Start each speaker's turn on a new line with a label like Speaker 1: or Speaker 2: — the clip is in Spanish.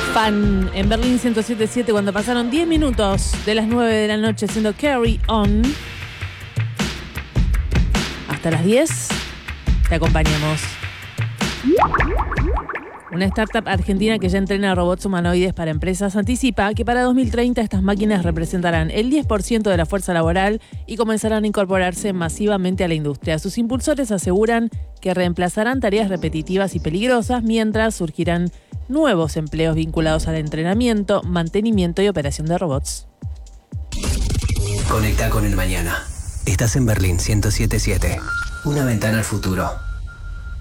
Speaker 1: Fan en Berlín 107.7 cuando pasaron 10 minutos de las 9 de la noche haciendo Carry On. Hasta las 10 te acompañamos. Una startup argentina que ya entrena robots humanoides para empresas anticipa que para 2030 estas máquinas representarán el 10% de la fuerza laboral y comenzarán a incorporarse masivamente a la industria. Sus impulsores aseguran que reemplazarán tareas repetitivas y peligrosas mientras surgirán nuevos empleos vinculados al entrenamiento, mantenimiento y operación de robots.
Speaker 2: Conecta con el mañana. Estás en Berlín 107.7. Una ventana al futuro.